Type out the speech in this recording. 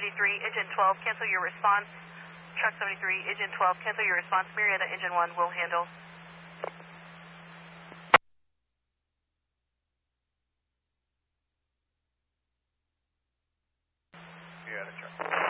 73, engine 12, cancel your response. Truck 73, engine 12, cancel your response. Marietta, engine 1 will handle. Yeah, check.